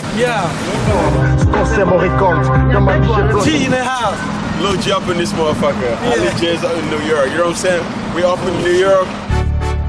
Yeah. G in the house. Lil G up in this motherfucker. Ali J's up in New York. You know what I'm saying? We up in New York.